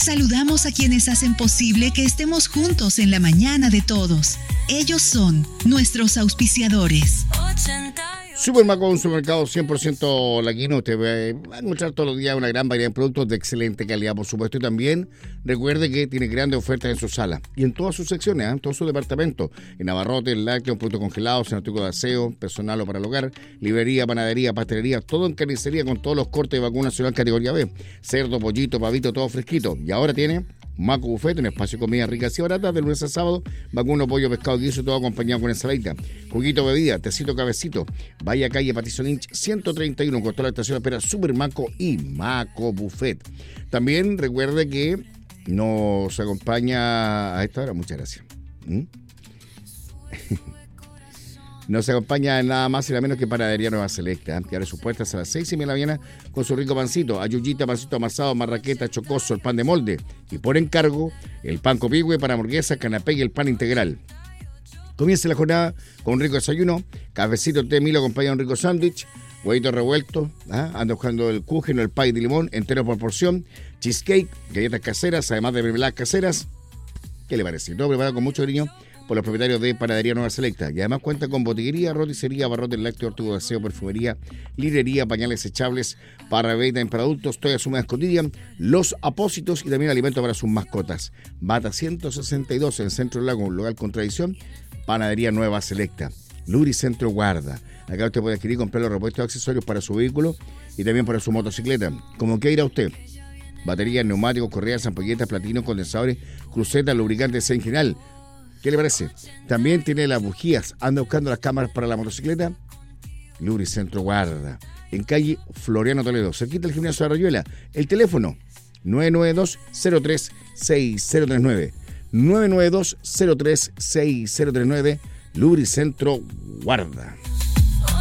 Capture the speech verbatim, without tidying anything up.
Saludamos a quienes hacen posible que estemos juntos en la mañana de todos. Ellos son nuestros auspiciadores. Supermaco, un supermercado cien por ciento laquino. Usted va a encontrar todos los días una gran variedad de productos de excelente calidad, por supuesto. Y también recuerde que tiene grandes ofertas en su sala y en todas sus secciones, ¿eh? En todo su departamento. En abarrotes, lácteos, productos congelados, en artículos de aseo, personal o para el hogar, librería, panadería, pastelería, todo en carnicería con todos los cortes de vacuno nacional categoría B. Cerdo, pollito, pavito, todo fresquito. Y ahora tiene Maco Buffet, un espacio de comida ricas y baratas de lunes a sábado. Vacuno, pollo, pescado, guiso, todo acompañado con ensaladita. Juguito, bebida, tecito, cabecito. Vaya calle Patricio Lynch ciento treinta y uno, con toda la estación de espera Super Maco y Maco Buffet. También recuerde que nos acompaña a esta hora, muchas gracias. ¿Mm? Nos acompaña nada más y nada menos que Panadería Nueva Selecta, que abre sus puertas a las seis y media de la mañana con su rico pancito, ayuyita, pancito amasado, marraqueta, chocoso, el pan de molde y por encargo el pan copihue para hamburguesa, canapé y el pan integral. Comienza la jornada con un rico desayuno, cafecito, té Milo acompañado de un rico sándwich, huevito revuelto, ¿ah? Anda buscando el kuchen o el pie de limón entero por porción, cheesecake, galletas caseras, además de mermeladas caseras. ¿Qué le parece? Todo preparado con mucho cariño por los propietarios de Panadería Nueva Selecta. Y además cuenta con botiguería, roticería, abarrotes lácteos, artículos de aseo, perfumería, librería, pañales echables para bebida para adultos, toallas húmedas Cotidian, los apósitos y también alimentos para sus mascotas. Bata ciento sesenta y dos en Centro Lago, un local con tradición. Panadería Nueva Selecta. Lubricentro Guarda. Acá usted puede adquirir y comprar los repuestos accesorios para su vehículo y también para su motocicleta. ¿Cómo que irá usted? Baterías, neumáticos, correas, ampolletas, platinos, condensadores, crucetas, lubricantes en general. ¿Qué le parece? También tiene las bujías. Anda buscando las cámaras para la motocicleta. Lubricentro Guarda. En calle Floriano Toledo, cerquita del gimnasio de Rayuela. El teléfono nueve nueve dos cero tres seis cero tres nueve. nueve nueve dos cero tres seis cero tres nueve. Lubricentro Guarda.